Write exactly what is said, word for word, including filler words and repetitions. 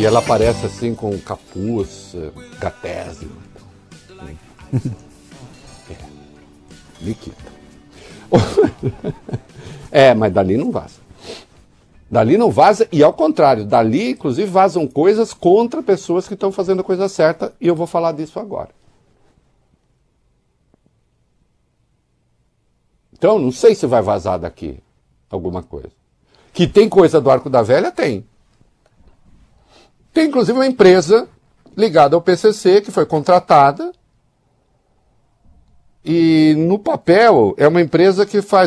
E ela aparece assim com capuz, gatésio. É. Nikita. É, mas dali não vaza. Dali não vaza, e ao contrário, dali inclusive vazam coisas contra pessoas que estão fazendo a coisa certa, e eu vou falar disso agora. Então, não sei se vai vazar daqui alguma coisa. Que tem coisa do Arco da Velha, tem. Tem inclusive uma empresa ligada ao P C C que foi contratada, e no papel é uma empresa que faz